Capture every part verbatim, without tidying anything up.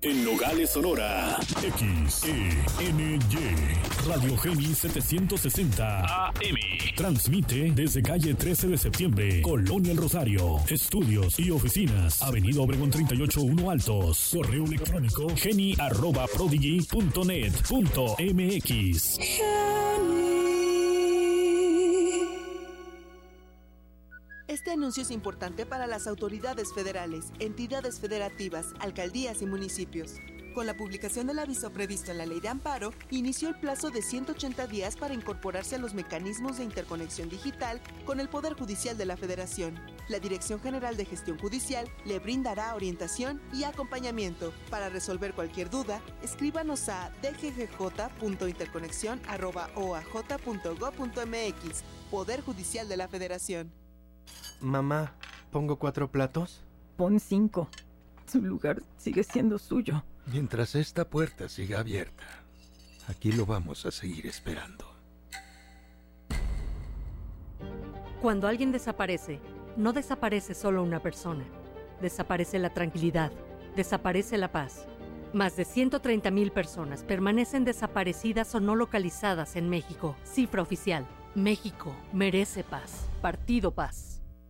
En Nogales, Sonora, X E N Y, Radio Geni setecientos sesenta A M. Transmite desde calle trece de septiembre, Colonia El Rosario. Estudios y oficinas, Avenida Obregón treinta y ocho uno Altos. Correo electrónico geni arroba prodigy punto net punto m x. Este anuncio es importante para las autoridades federales, entidades federativas, alcaldías y municipios. Con la publicación del aviso previsto en la Ley de Amparo, inició el plazo de ciento ochenta días para incorporarse a los mecanismos de interconexión digital con el Poder Judicial de la Federación. La Dirección General de Gestión Judicial le brindará orientación y acompañamiento. Para resolver cualquier duda, escríbanos a d g g j punto interconexión arroba o a j punto gob punto m x, Poder Judicial de la Federación. Mamá, ¿pongo cuatro platos? Pon cinco. Su lugar sigue siendo suyo. Mientras esta puerta siga abierta, aquí lo vamos a seguir esperando. Cuando alguien desaparece, no desaparece solo una persona. Desaparece la tranquilidad, desaparece la paz. Más de ciento treinta mil personas permanecen desaparecidas o no localizadas en México. Cifra oficial. México merece paz. Partido Paz.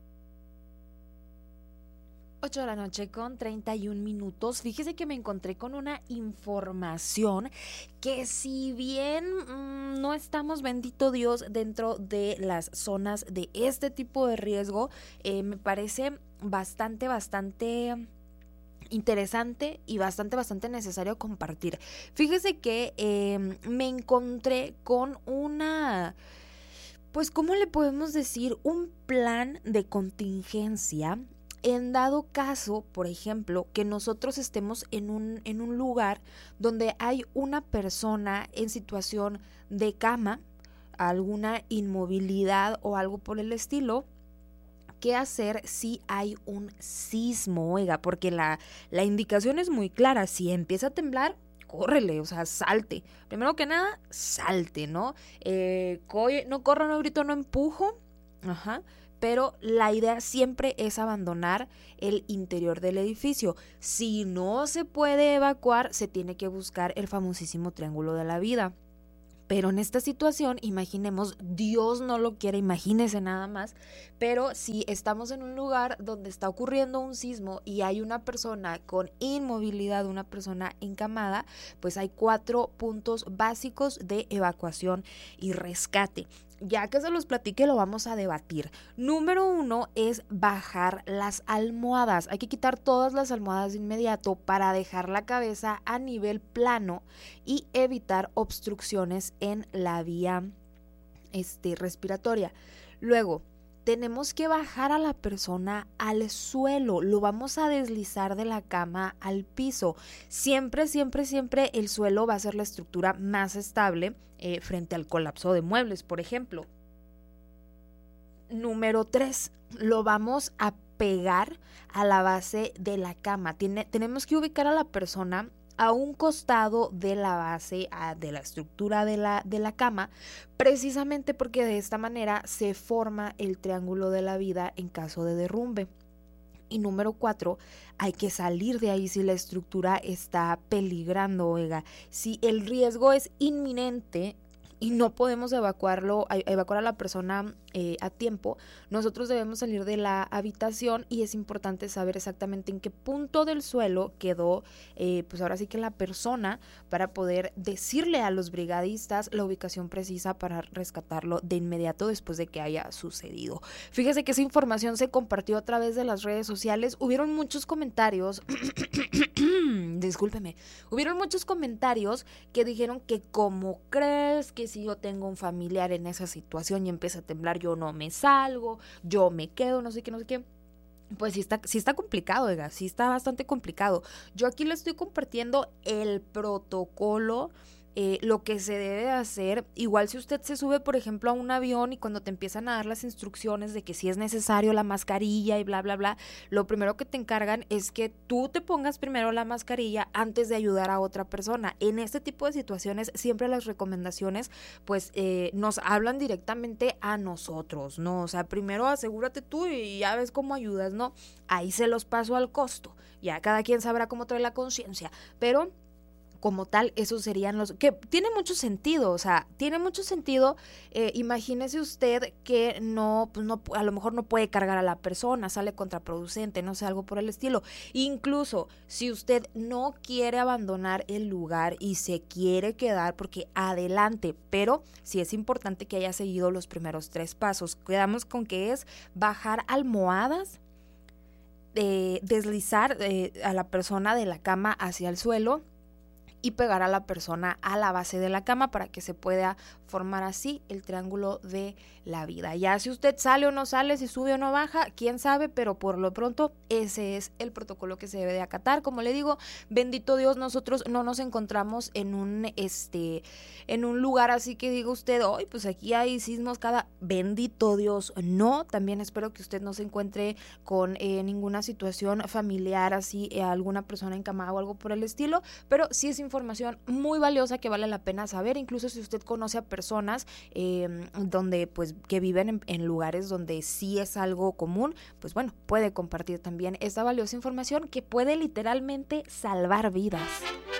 ocho de la noche con treinta y un minutos. Fíjese que me encontré con una información que, si bien mmm, no estamos, bendito Dios, dentro de las zonas de este tipo de riesgo, eh, me parece bastante, bastante interesante y bastante, bastante necesario compartir. Fíjese que eh, me encontré con una... Pues, ¿cómo le podemos decir? Un plan de contingencia en dado caso, por ejemplo, que nosotros estemos en un, en un lugar donde hay una persona en situación de cama, alguna inmovilidad o algo por el estilo. ¿Qué hacer si hay un sismo? Oiga, porque la, la indicación es muy clara. Si empieza a temblar, córrele, o sea, salte. Primero que nada, salte, ¿no? Eh, co- no corro, no grito, no empujo. Ajá. Pero la idea siempre es abandonar el interior del edificio. Si no se puede evacuar, se tiene que buscar el famosísimo triángulo de la vida. Pero en esta situación, imaginemos, Dios no lo quiere, imagínese nada más, pero si estamos en un lugar donde está ocurriendo un sismo y hay una persona con inmovilidad, una persona encamada, pues hay cuatro puntos básicos de evacuación y rescate. Ya que se los platique, lo vamos a debatir. Número uno es bajar las almohadas. Hay que quitar todas las almohadas de inmediato para dejar la cabeza a nivel plano y evitar obstrucciones en la vía este, respiratoria. Luego, tenemos que bajar a la persona al suelo, lo vamos a deslizar de la cama al piso. Siempre, siempre, siempre el suelo va a ser la estructura más estable eh, frente al colapso de muebles, por ejemplo. Número tres, lo vamos a pegar a la base de la cama. Tiene, tenemos que ubicar a la persona a un costado de la base, a, de la estructura de la, de la cama, precisamente porque de esta manera se forma el triángulo de la vida en caso de derrumbe. Y número cuatro, hay que salir de ahí si la estructura está peligrando, oiga. Si el riesgo es inminente y no podemos evacuarlo, evacuar a la persona eh, a tiempo, nosotros debemos salir de la habitación y es importante saber exactamente en qué punto del suelo quedó, eh, pues ahora sí que la persona, para poder decirle a los brigadistas la ubicación precisa para rescatarlo de inmediato después de que haya sucedido. Fíjese que esa información se compartió a través de las redes sociales. Hubieron muchos comentarios, discúlpeme, hubieron muchos comentarios que dijeron que ¿cómo crees que si yo tengo un familiar en esa situación y empieza a temblar, yo no me salgo, yo me quedo, no sé qué, no sé qué? Pues sí está, sí está complicado, oiga, sí está bastante complicado. Yo aquí le estoy compartiendo el protocolo eh, lo que se debe de hacer, igual si usted se sube, por ejemplo, a un avión y cuando te empiezan a dar las instrucciones de que si es necesario la mascarilla y bla, bla, bla, lo primero que te encargan es que tú te pongas primero la mascarilla antes de ayudar a otra persona. En este tipo de situaciones, siempre las recomendaciones, pues, eh, nos hablan directamente a nosotros, ¿no? O sea, primero asegúrate tú y ya ves cómo ayudas, ¿no? Ahí se los paso al costo. Ya cada quien sabrá cómo trae la conciencia, pero como tal, esos serían los... que tiene mucho sentido, o sea, tiene mucho sentido. Eh, imagínese usted que no, pues no, a lo mejor no puede cargar a la persona, sale contraproducente, no sé, algo por el estilo. Incluso, si usted no quiere abandonar el lugar y se quiere quedar, porque adelante, pero sí es importante que haya seguido los primeros tres pasos. Quedamos con que es bajar almohadas, eh, deslizar eh, a la persona de la cama hacia el suelo, y pegar a la persona a la base de la cama para que se pueda formar así el triángulo de la vida. Ya si usted sale o no sale, si sube o no baja, quién sabe, pero por lo pronto ese es el protocolo que se debe de acatar. Como le digo, bendito Dios, nosotros no nos encontramos en un este en un lugar así que diga usted, hoy pues aquí hay sismos cada, bendito Dios, no. También espero que usted no se encuentre con eh, ninguna situación familiar así, eh, alguna persona encamada o algo por el estilo, pero sí es información muy valiosa que vale la pena saber, incluso si usted conoce a personas eh, donde pues que viven en, en lugares donde sí es algo común, pues bueno, puede compartir también esta valiosa información que puede literalmente salvar vidas.